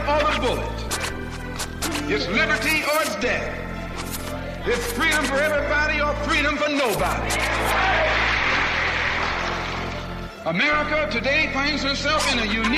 or the bullet. It's liberty or it's death. It's freedom for everybody or freedom for nobody. America today finds herself in a unique